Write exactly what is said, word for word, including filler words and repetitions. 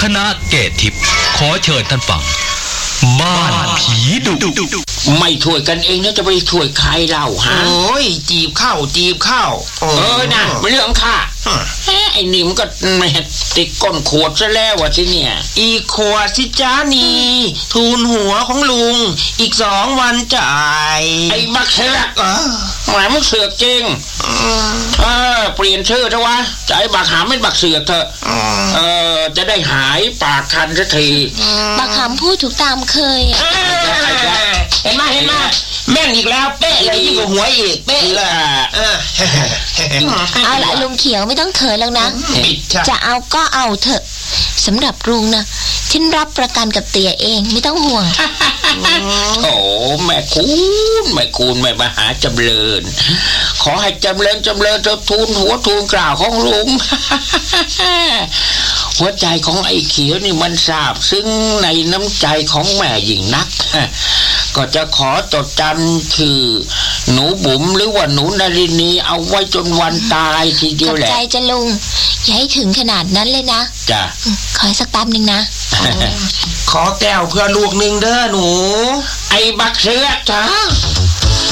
คณะเกตทิพย์ขอเชิญท่านฟังบ้านผีดุไม่ช่วยกันเองนะจะไปช่วยใครเล่าฮะโอ้ยจีบเข้าจีบเข้าเออนะไม่เรื่องข้าไอ้นี่มันก็แม่ติดก้นขวดซะแล้ววะที่เนี่ยอีกขวดสิจ้านี่ทูลหัวของลุงอีกสองวันจ่ายไอ้บักเสือกหมายมึงเสือกจริงเออเปลี่ยนชื่อเถอะวะจะไอ้บักหามเป็นบักเสือกเถอะเออจะได้หายปากคันสักทีบักหามพูดถูกตามเคยอ่ะเห็นไหมเห็นไหมแม่นอีกแล้วเป๊ะเลยยิ่งกว่าหวยอีกเป๊ะเลยเอาละลุงเขียวไม่ต้องเขินแล้วนะจะเอาก็เอาเถอะสำหรับลุงนะฉันรับประกันกับเตี่ยเองไม่ต้องห่วงโอ้แม่คุณแม่คุณแม่มหาจำเริญขอให้จำเริญจำเริญจะทูลหัวทูลกล่าวของลุงหัวใจของไอ้เขียวนี่มันซาบซึ้งในน้ำใจของแม่ยิ่งนักก็จะขอจดจำชื่อหนูบุ๋มหรือว่าหนูนารินีเอาไว้จนวันตายทีเดียวแหละขอบใจจะลุงอย่าให้ถึงขนาดนั้นเลยนะจ้ะขอสักแป๊บนึงนะขอแก้วเพื่อลูกหนึ่งเด้อหนูไอ้บักเสือจ้า